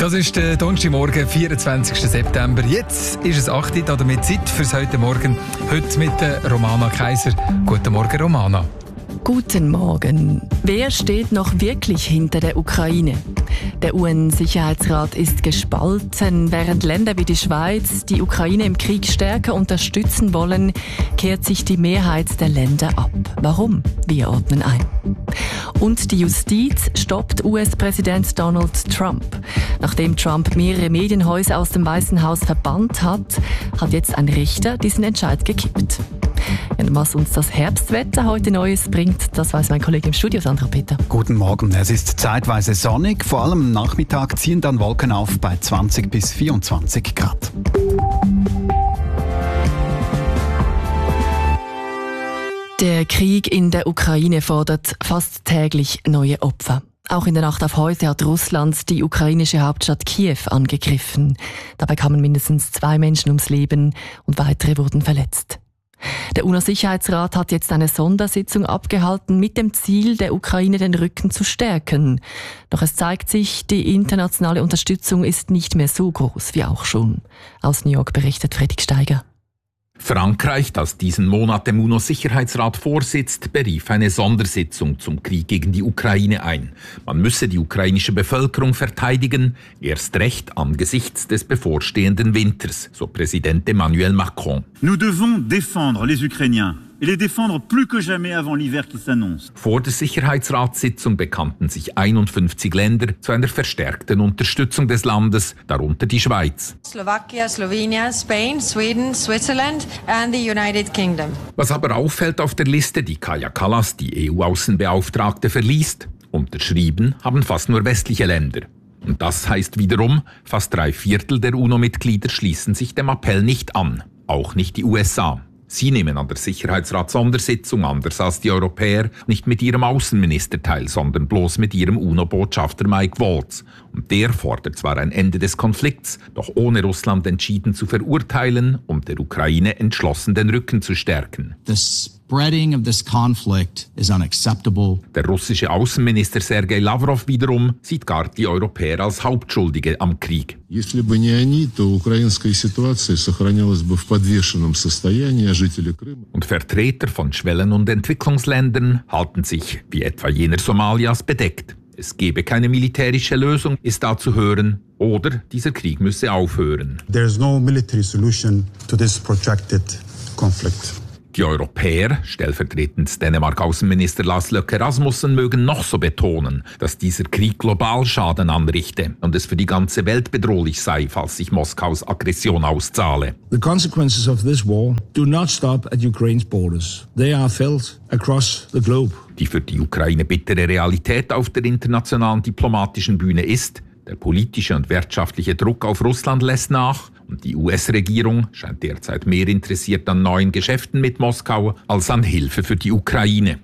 Das ist der Donnerstagmorgen, 24. September. Jetzt ist es 8 Uhr, damit Zeit fürs heute Morgen. Heute mit Romana Kaiser. Guten Morgen, Romana. Guten Morgen. Wer steht noch wirklich hinter der Ukraine? Der UN-Sicherheitsrat ist gespalten. Während Länder wie die Schweiz die Ukraine im Krieg stärker unterstützen wollen, kehrt sich die Mehrheit der Länder ab. Warum? Wir ordnen ein. Und die Justiz stoppt US-Präsident Donald Trump. Nachdem Trump mehrere Medienhäuser aus dem Weißen Haus verbannt hat, hat jetzt ein Richter diesen Entscheid gekippt. Und was uns das Herbstwetter heute Neues bringt, das weiß mein Kollege im Studio, Sandra Peter. Guten Morgen. Es ist zeitweise sonnig. Vor allem am Nachmittag ziehen dann Wolken auf bei 20 bis 24 Grad. Der Krieg in der Ukraine fordert fast täglich neue Opfer. Auch in der Nacht auf heute hat Russland die ukrainische Hauptstadt Kiew angegriffen. Dabei kamen mindestens 2 Menschen ums Leben und weitere wurden verletzt. Der UNO-Sicherheitsrat hat jetzt eine Sondersitzung abgehalten mit dem Ziel, der Ukraine den Rücken zu stärken. Doch es zeigt sich, die internationale Unterstützung ist nicht mehr so groß wie auch schon. Aus New York berichtet Fredrik Steiger. Frankreich, das diesen Monat dem UNO-Sicherheitsrat vorsitzt, berief eine Sondersitzung zum Krieg gegen die Ukraine ein. Man müsse die ukrainische Bevölkerung verteidigen, erst recht angesichts des bevorstehenden Winters, so Präsident Emmanuel Macron. Nous devons défendre les Ukrainiens. Et les défendre plus que jamais avant l'hiver qui s'annonce. Vor der Sicherheitsratssitzung bekannten sich 51 Länder zu einer verstärkten Unterstützung des Landes, darunter die Schweiz. Slovakia, Slovenia, Spain, Sweden, Switzerland and the United Kingdom. Was aber auffällt auf der Liste, die Kaja Kallas, die EU-Außenbeauftragte, verliest, unterschrieben haben fast nur westliche Länder. Und das heißt wiederum, fast 3/4 der UNO-Mitglieder schließen sich dem Appell nicht an, auch nicht die USA. Sie nehmen an der Sicherheitsrat-Sondersitzung, anders als die Europäer, nicht mit ihrem Außenminister teil, sondern bloß mit ihrem UNO-Botschafter Mike Waltz. Und der fordert zwar ein Ende des Konflikts, doch ohne Russland entschieden zu verurteilen, um der Ukraine entschlossen den Rücken zu stärken. The spreading of this conflict is unacceptable. Der russische Außenminister Sergei Lavrov wiederum sieht gar die Europäer als Hauptschuldige am Krieg. Если бы не они, то украинская ситуация сохранялась бы в подвешенном состоянии, а жители Крыма. Und Vertreter von Schwellen- und Entwicklungsländern halten sich, wie etwa jener Somalias, bedeckt. Es gebe keine militärische Lösung, ist da zu hören, oder dieser Krieg müsse aufhören. There is no military solution to this protracted conflict. Die Europäer, stellvertretend Dänemark-Außenminister Lars Løkke Rasmussen, mögen noch so betonen, dass dieser Krieg global Schaden anrichte und es für die ganze Welt bedrohlich sei, falls sich Moskaus Aggression auszahle. The consequences of this war do not stop at Ukraine's borders. They are felt across the globe. Die für die Ukraine bittere Realität auf der internationalen diplomatischen Bühne ist, der politische und wirtschaftliche Druck auf Russland lässt nach und die US-Regierung scheint derzeit mehr interessiert an neuen Geschäften mit Moskau als an Hilfe für die Ukraine.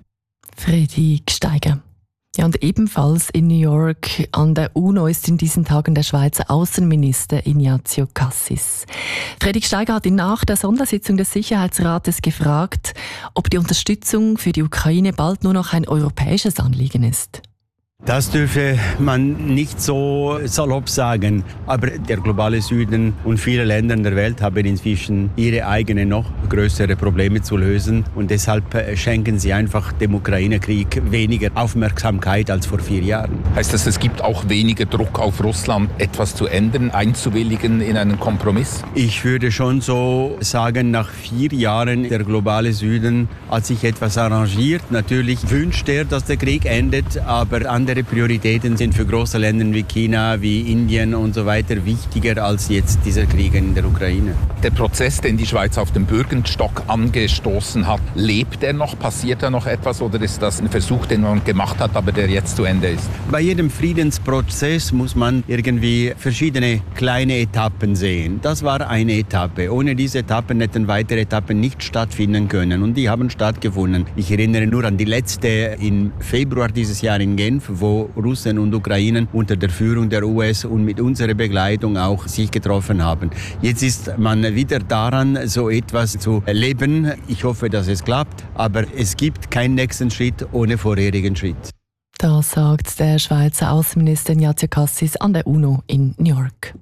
Fredrik Steiger. Ja, und ebenfalls in New York an der UNO ist in diesen Tagen der Schweizer Außenminister Ignazio Cassis. Fredrik Steiger hat ihn nach der Sondersitzung des Sicherheitsrates gefragt, ob die Unterstützung für die Ukraine bald nur noch ein europäisches Anliegen ist. Das dürfe man nicht so salopp sagen. Aber der globale Süden und viele Länder in der Welt haben inzwischen ihre eigenen noch größere Probleme zu lösen. Und deshalb schenken sie einfach dem Ukraine-Krieg weniger Aufmerksamkeit als vor 4 Jahren. Heißt das, es gibt auch weniger Druck auf Russland, etwas zu ändern, einzuwilligen in einen Kompromiss? Ich würde schon so sagen, nach 4 Jahren der globale Süden hat sich etwas arrangiert. Natürlich wünscht er, dass der Krieg endet, aber andere Prioritäten sind für große Länder wie China, wie Indien und so weiter wichtiger als jetzt dieser Krieg in der Ukraine. Der Prozess, den die Schweiz auf dem Bürgerstock angestoßen hat, lebt er noch? Passiert da noch etwas oder ist das ein Versuch, den man gemacht hat, aber der jetzt zu Ende ist? Bei jedem Friedensprozess muss man irgendwie verschiedene kleine Etappen sehen. Das war eine Etappe. Ohne diese Etappen hätten weitere Etappen nicht stattfinden können und die haben stattgefunden. Ich erinnere nur an die letzte im Februar dieses Jahr in Genf, wo Russen und Ukrainen unter der Führung der US und mit unserer Begleitung auch sich getroffen haben. Jetzt ist man wieder daran, so etwas zu erleben. Ich hoffe, dass es klappt, aber es gibt keinen nächsten Schritt ohne vorherigen Schritt. Das sagt der Schweizer Außenminister Ignazio Cassis an der UNO in New York.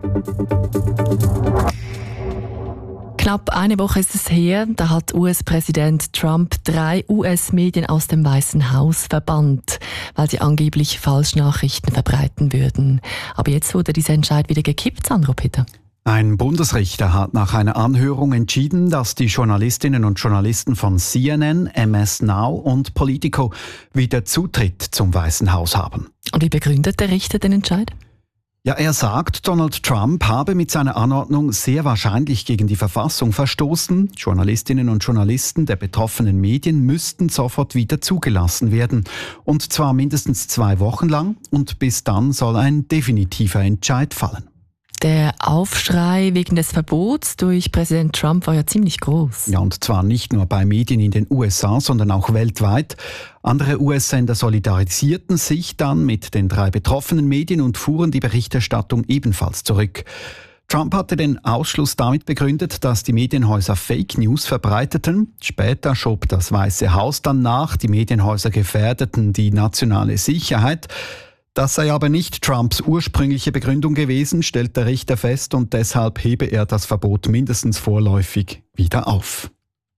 Knapp eine Woche ist es her, da hat US-Präsident Trump 3 US-Medien aus dem Weißen Haus verbannt, weil sie angeblich Falschnachrichten verbreiten würden. Aber jetzt wurde dieser Entscheid wieder gekippt, Sandro Peter. Ein Bundesrichter hat nach einer Anhörung entschieden, dass die Journalistinnen und Journalisten von CNN, MS Now und Politico wieder Zutritt zum Weißen Haus haben. Und wie begründet der Richter den Entscheid? Ja, er sagt, Donald Trump habe mit seiner Anordnung sehr wahrscheinlich gegen die Verfassung verstoßen. Journalistinnen und Journalisten der betroffenen Medien müssten sofort wieder zugelassen werden. Und zwar mindestens 2 Wochen lang. Und bis dann soll ein definitiver Entscheid fallen. Der Aufschrei wegen des Verbots durch Präsident Trump war ja ziemlich groß. Ja, und zwar nicht nur bei Medien in den USA, sondern auch weltweit. Andere US-Sender solidarisierten sich dann mit den 3 betroffenen Medien und fuhren die Berichterstattung ebenfalls zurück. Trump hatte den Ausschluss damit begründet, dass die Medienhäuser Fake News verbreiteten. Später schob das Weiße Haus dann nach, die Medienhäuser gefährdeten die nationale Sicherheit. Das sei aber nicht Trumps ursprüngliche Begründung gewesen, stellt der Richter fest, und deshalb hebe er das Verbot mindestens vorläufig wieder auf.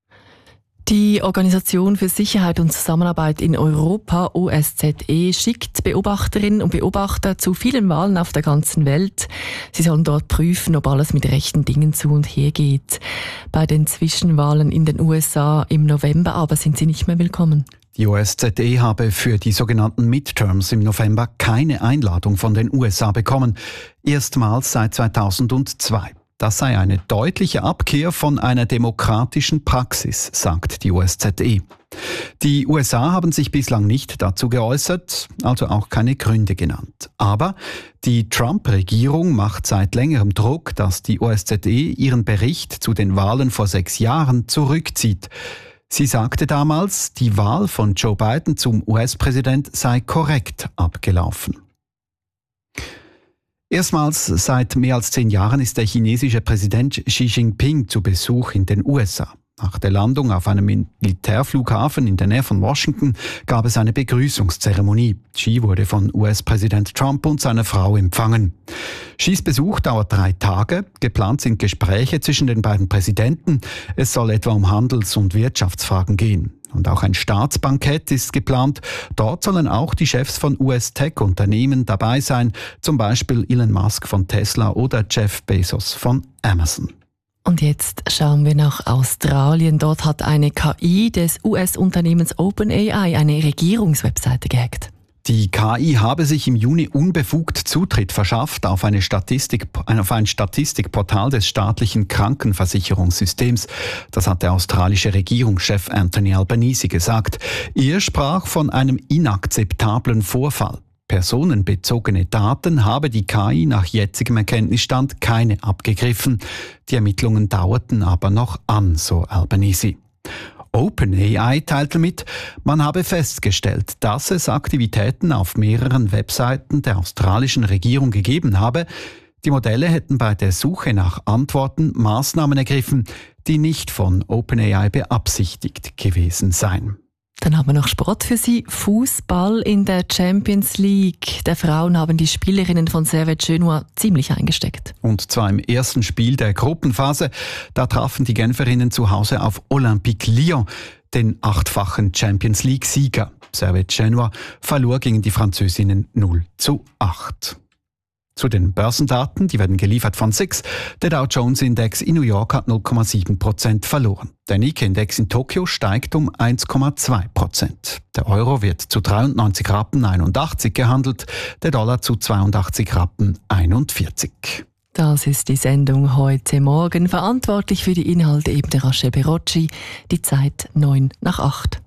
Die Organisation für Sicherheit und Zusammenarbeit in Europa, OSZE, schickt Beobachterinnen und Beobachter zu vielen Wahlen auf der ganzen Welt. Sie sollen dort prüfen, ob alles mit rechten Dingen zu und her geht. Bei den Zwischenwahlen in den USA im November aber sind sie nicht mehr willkommen. Die OSZE habe für die sogenannten Midterms im November keine Einladung von den USA bekommen. Erstmals seit 2002. Das sei eine deutliche Abkehr von einer demokratischen Praxis, sagt die OSZE. Die USA haben sich bislang nicht dazu geäußert, also auch keine Gründe genannt. Aber die Trump-Regierung macht seit längerem Druck, dass die OSZE ihren Bericht zu den Wahlen vor 6 Jahren zurückzieht. Sie sagte damals, die Wahl von Joe Biden zum US-Präsident sei korrekt abgelaufen. Erstmals seit mehr als 10 Jahren ist der chinesische Präsident Xi Jinping zu Besuch in den USA. Nach der Landung auf einem Militärflughafen in der Nähe von Washington gab es eine Begrüßungszeremonie. Xi wurde von US-Präsident Trump und seiner Frau empfangen. Xis Besuch dauert 3 Tage. Geplant sind Gespräche zwischen den beiden Präsidenten. Es soll etwa um Handels- und Wirtschaftsfragen gehen. Und auch ein Staatsbankett ist geplant. Dort sollen auch die Chefs von US-Tech-Unternehmen dabei sein, zum Beispiel Elon Musk von Tesla oder Jeff Bezos von Amazon. Und jetzt schauen wir nach Australien. Dort hat eine KI des US-Unternehmens OpenAI eine Regierungswebseite gehackt. Die KI habe sich im Juni unbefugt Zutritt verschafft auf ein Statistikportal des staatlichen Krankenversicherungssystems. Das hat der australische Regierungschef Anthony Albanese gesagt. Er sprach von einem inakzeptablen Vorfall. Personenbezogene Daten habe die KI nach jetzigem Erkenntnisstand keine abgegriffen. Die Ermittlungen dauerten aber noch an, so Albanese. OpenAI teilte mit, man habe festgestellt, dass es Aktivitäten auf mehreren Webseiten der australischen Regierung gegeben habe. Die Modelle hätten bei der Suche nach Antworten Maßnahmen ergriffen, die nicht von OpenAI beabsichtigt gewesen seien. Dann haben wir noch Sport für Sie. Fußball in der Champions League. Der Frauen haben die Spielerinnen von Servette Genua ziemlich eingesteckt. Und zwar im ersten Spiel der Gruppenphase. Da trafen die Genferinnen zu Hause auf Olympique Lyon, den 8-fachen Champions League-Sieger. Servette Genua verlor gegen die Französinnen 0:8. Zu den Börsendaten, die werden geliefert von SIX. Der Dow Jones Index in New York hat 0,7% verloren. Der Nikkei-Index in Tokio steigt um 1,2%. Der Euro wird zu 93,81 Rappen gehandelt, der Dollar zu 82,41 Rappen. Das ist die Sendung heute Morgen. Verantwortlich für die Inhalte eben der Rasche Berocci. Die Zeit 7:09.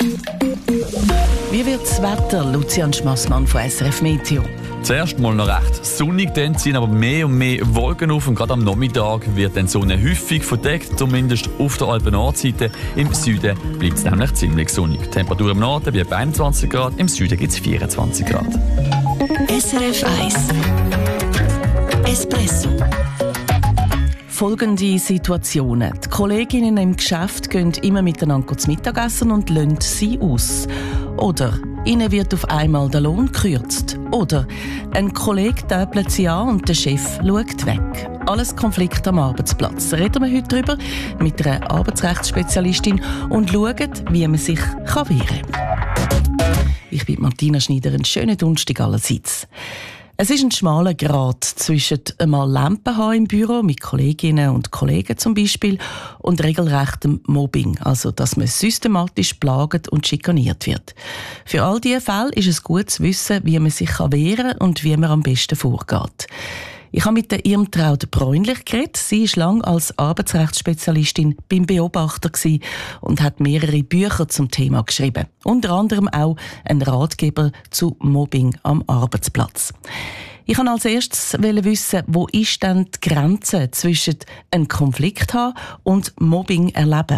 Wie wird das Wetter, Lucian Schmassmann von SRF Meteo? Zuerst mal noch recht sonnig, dann ziehen aber mehr und mehr Wolken auf und gerade am Nachmittag wird dann die Sonne häufig verdeckt, zumindest auf der Alpen-Nordseite. Im Süden bleibt es nämlich ziemlich sonnig. Die Temperatur im Norden bleibt bei 21 Grad, im Süden gibt es 24 Grad. SRF 1 Espresso. Folgende Situationen. Die Kolleginnen im Geschäft gehen immer miteinander zu Mittagessen und lassen sie aus. Oder ihnen wird auf einmal der Lohn gekürzt. Oder ein Kollege täpelt sie an und der Chef schaut weg. Alles Konflikte am Arbeitsplatz. Reden wir heute darüber mit einer Arbeitsrechtsspezialistin und schauen, wie man sich wehren kann. Ich bin Martina Schneider, einen schönen Donnerstag allerseits. Es ist ein schmaler Grat zwischen einmal Lampen haben im Büro, mit Kolleginnen und Kollegen zum Beispiel, und regelrechtem Mobbing, also dass man systematisch plagt und schikaniert wird. Für all diese Fälle ist es gut zu wissen, wie man sich wehren kann und wie man am besten vorgeht. Ich habe mit der Irmtraud Bräunlich geredet. Sie war lange als Arbeitsrechtsspezialistin beim Beobachter und hat mehrere Bücher zum Thema geschrieben. Unter anderem auch einen Ratgeber zu Mobbing am Arbeitsplatz. Ich wollte als erstes wissen, wo ist denn die Grenze zwischen einem Konflikt haben und Mobbing erleben?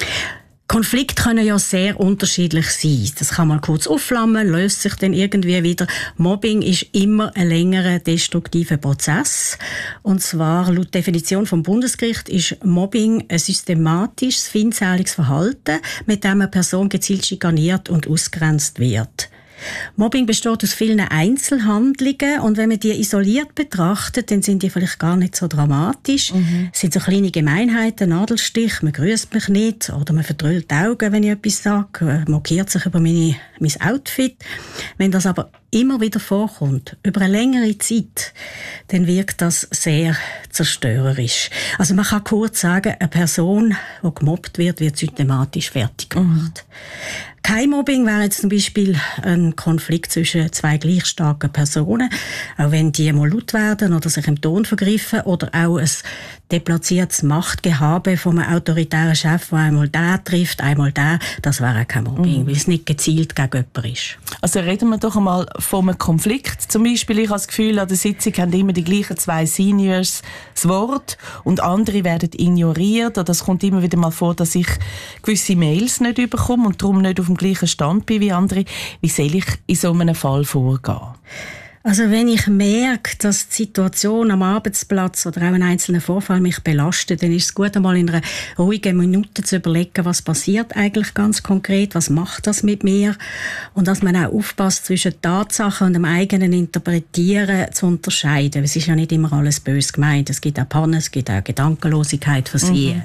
Konflikte können ja sehr unterschiedlich sein. Das kann mal kurz aufflammen, löst sich dann irgendwie wieder. Mobbing ist immer ein längerer destruktiver Prozess. Und zwar, laut Definition vom Bundesgericht, ist Mobbing ein systematisches, feindseliges Verhalten, mit dem eine Person gezielt schikaniert und ausgegrenzt wird. Mobbing besteht aus vielen Einzelhandlungen und wenn man die isoliert betrachtet, dann sind die vielleicht gar nicht so dramatisch. Es sind so kleine Gemeinheiten, Nadelstich, man grüßt mich nicht oder man verdrüllt die Augen, wenn ich etwas sage, mokiert sich über mein Outfit. Wenn das aber immer wieder vorkommt, über eine längere Zeit, dann wirkt das sehr zerstörerisch. Also man kann kurz sagen, eine Person, die gemobbt wird systematisch fertig gemacht. Kein Mobbing wäre jetzt zum Beispiel ein Konflikt zwischen zwei gleich starken Personen, auch wenn die mal laut werden oder sich im Ton vergriffen, oder auch ein deplatziertes Machtgehabe von einem autoritären Chef, der einmal den trifft, einmal den, das wäre kein Mobbing, weil es nicht gezielt gegen jemanden ist. Also reden wir doch einmal von einem Konflikt. Zum Beispiel, ich habe das Gefühl, an der Sitzung haben immer die gleichen zwei Seniors das Wort und andere werden ignoriert, oder es kommt immer wieder mal vor, dass ich gewisse Mails nicht bekomme und darum nicht auf dem gleichen Stand bin wie andere. Wie soll ich in so einem Fall vorgehen? Also wenn ich merke, dass die Situation am Arbeitsplatz oder auch ein einzelner Vorfall mich belastet, dann ist es gut, einmal in einer ruhigen Minute zu überlegen, was passiert eigentlich ganz konkret, was macht das mit mir, und dass man auch aufpasst, zwischen Tatsachen und dem eigenen Interpretieren zu unterscheiden. Es ist ja nicht immer alles böse gemeint. Es gibt auch Pannen, es gibt auch Gedankenlosigkeit, Versehen.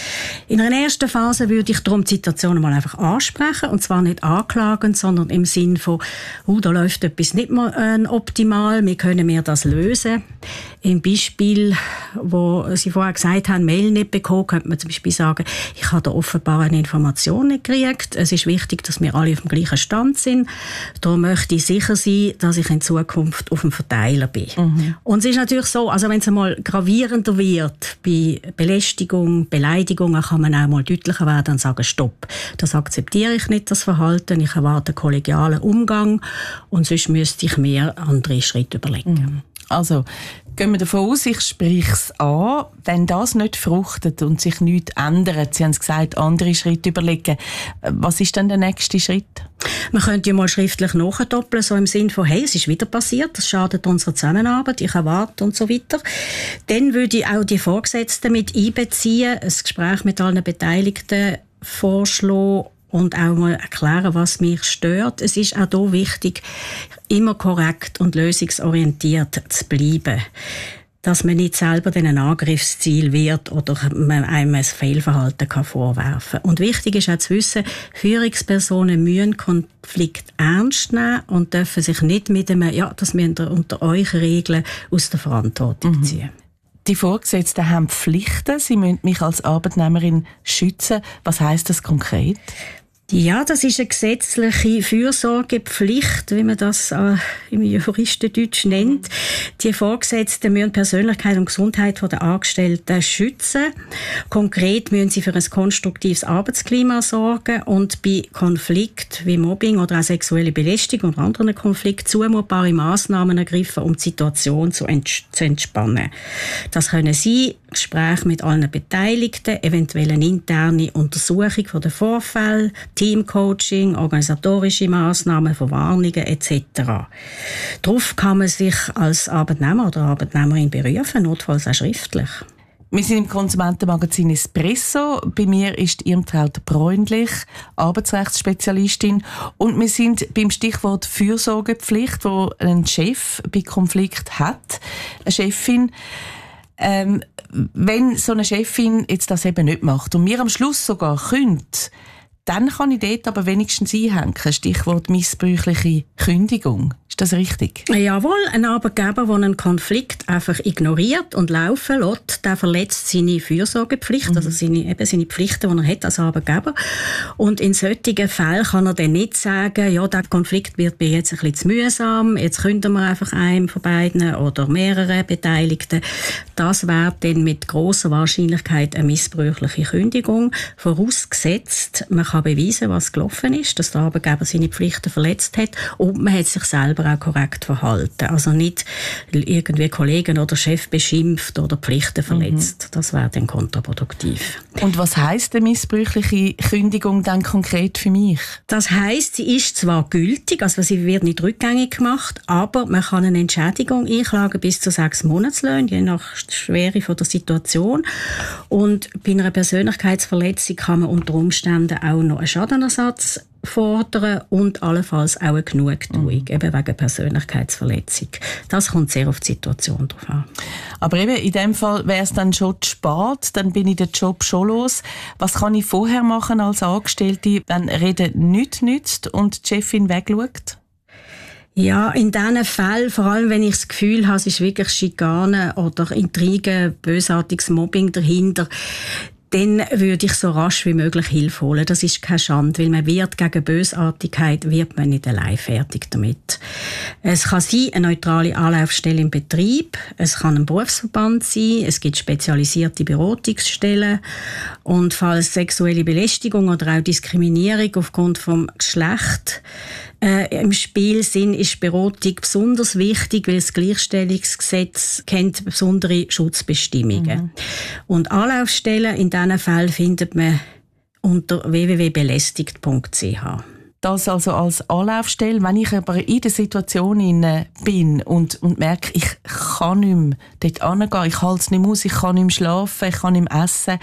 In einer ersten Phase würde ich darum die Situation mal einfach ansprechen, und zwar nicht anklagend, sondern im Sinn von, da läuft etwas nicht mehr optimal, wie können wir das lösen? Im Beispiel, wo Sie vorher gesagt haben, Mail nicht bekommen, könnte man zum Beispiel sagen, ich habe da offenbar eine Information nicht gekriegt. Es ist wichtig, dass wir alle auf dem gleichen Stand sind. Darum möchte ich sicher sein, dass ich in Zukunft auf dem Verteiler bin. Und es ist natürlich so, also wenn es einmal gravierender wird, bei Belästigung, Beleidigungen, kann man auch mal deutlicher werden und sagen, stopp, das akzeptiere ich nicht, das Verhalten, ich erwarte einen kollegialen Umgang und sonst müsste ich mir andere Schritte überlegen. Also, gehen wir davon aus, ich spreche es an. Wenn das nicht fruchtet und sich nichts ändert, Sie haben es gesagt, andere Schritte überlegen, was ist dann der nächste Schritt? Man könnte ja mal schriftlich nachdoppeln, so im Sinn von, hey, es ist wieder passiert, das schadet unserer Zusammenarbeit, ich erwarte und so weiter. Dann würde ich auch die Vorgesetzten mit einbeziehen, ein Gespräch mit allen Beteiligten vorschlagen und auch mal erklären, was mich stört. Es ist auch hier wichtig, immer korrekt und lösungsorientiert zu bleiben. Dass man nicht selber ein Angriffsziel wird oder man einem ein Fehlverhalten vorwerfen kann. Und wichtig ist auch zu wissen, Führungspersonen müssen Konflikt ernst nehmen und dürfen sich nicht mit einem, das müsst ihr unter euch regeln, aus der Verantwortung ziehen. Die Vorgesetzten haben Pflichten. Sie müssen mich als Arbeitnehmerin schützen. Was heisst das konkret? Ja, das ist eine gesetzliche Fürsorgepflicht, wie man das im Juristendeutsch nennt. Die Vorgesetzten müssen Persönlichkeit und Gesundheit der Angestellten schützen. Konkret müssen sie für ein konstruktives Arbeitsklima sorgen und bei Konflikt wie Mobbing oder auch sexuelle Belästigung oder anderen Konflikten zumutbare Massnahmen ergreifen, um die Situation zu entspannen. Das können sein Gespräche mit allen Beteiligten, eventuell eine interne Untersuchung von den Vorfällen, Teamcoaching, organisatorische Massnahmen, Verwarnungen etc. Darauf kann man sich als Arbeitnehmer oder Arbeitnehmerin berufen, notfalls auch schriftlich. Wir sind im Konsumentenmagazin Espresso. Bei mir ist Irmtraut Bräunlich, Arbeitsrechtsspezialistin. Und wir sind beim Stichwort Fürsorgepflicht, wo ein Chef bei Konflikt hat, eine Chefin. Wenn so eine Chefin jetzt das eben nicht macht und mir am Schluss sogar könnte, dann kann ich dort aber wenigstens einhängen. Stichwort missbräuchliche Kündigung. Ist das richtig? Jawohl, ein Arbeitgeber, der einen Konflikt einfach ignoriert und laufen lässt, der verletzt seine Fürsorgepflicht, also seine Pflichten, die er hat als Arbeitgeber. Und in solchen Fällen kann er dann nicht sagen, ja, der Konflikt wird mir jetzt ein bisschen zu mühsam, jetzt kündigen wir einfach einem von beiden oder mehreren Beteiligten. Das wäre dann mit grosser Wahrscheinlichkeit eine missbräuchliche Kündigung, vorausgesetzt, man kann beweisen, was gelaufen ist, dass der Arbeitgeber seine Pflichten verletzt hat und man hat sich selber auch korrekt verhalten. Also nicht irgendwie Kollegen oder Chef beschimpft oder Pflichten verletzt. Das wäre dann kontraproduktiv. Und was heisst eine missbräuchliche Kündigung dann konkret für mich? Das heisst, sie ist zwar gültig, also sie wird nicht rückgängig gemacht, aber man kann eine Entschädigung einklagen bis zu 6 Monatslöhnen, je nach Schwere von der Situation. Und bei einer Persönlichkeitsverletzung kann man unter Umständen auch noch einen Schadenersatz fordern und allenfalls auch eine Genugtuung, eben wegen Persönlichkeitsverletzung. Das kommt sehr auf die Situation drauf an. Aber eben in dem Fall wäre es dann schon zu spät, dann bin ich den Job schon los. Was kann ich vorher machen als Angestellte, wenn Reden nichts nützt und die Chefin wegschaut? Ja, in diesen Fällen, vor allem wenn ich das Gefühl habe, es ist wirklich Schikane oder Intrigen, bösartiges Mobbing dahinter, dann würde ich so rasch wie möglich Hilfe holen. Das ist keine Schande, weil man wird gegen Bösartigkeit wird man nicht allein fertig damit. Es kann sein, eine neutrale Anlaufstelle im Betrieb, es kann ein Berufsverband sein, es gibt spezialisierte Beratungsstellen und falls sexuelle Belästigung oder auch Diskriminierung aufgrund vom Geschlecht im Spiel sind, ist Beratung besonders wichtig, weil das Gleichstellungsgesetz kennt besondere Schutzbestimmungen. Und Anlaufstellen in diesen Fällen findet man unter www.belästigt.ch. Das also als Anlaufstelle. Wenn ich aber in der Situation bin und merke, ich kann nicht mehr dort hingehen, ich halte es nicht aus, ich kann nicht mehr schlafen, ich kann nicht mehr essen,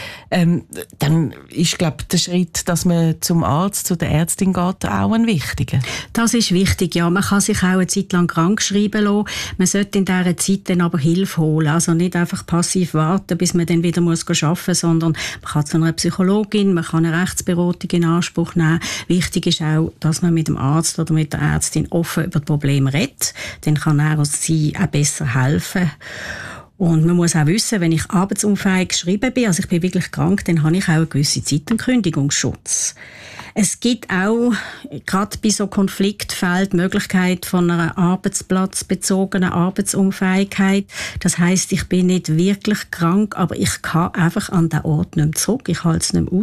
dann ist, glaube ich, der Schritt, dass man zum Arzt, zu der Ärztin geht, auch ein wichtiger. Das ist wichtig, ja. Man kann sich auch eine Zeit lang krank schreiben lassen. Man sollte in dieser Zeit dann aber Hilfe holen. Also nicht einfach passiv warten, bis man dann wieder arbeiten muss, sondern man kann zu einer Psychologin, man kann eine Rechtsberatung in Anspruch nehmen. Wichtig ist auch, dass man mit dem Arzt oder mit der Ärztin offen über die Probleme redet. Dann kann er oder sie auch besser helfen. Und man muss auch wissen, wenn ich arbeitsunfähig geschrieben bin, also ich bin wirklich krank, dann habe ich auch eine gewisse Zeit einen Kündigungsschutz. Es gibt auch, gerade bei so Konfliktfällen, die Möglichkeit von einer arbeitsplatzbezogenen Arbeitsunfähigkeit. Das heisst, ich bin nicht wirklich krank, aber ich kann einfach an den Ort nicht mehr zurück. Ich halte es nicht mehr aus.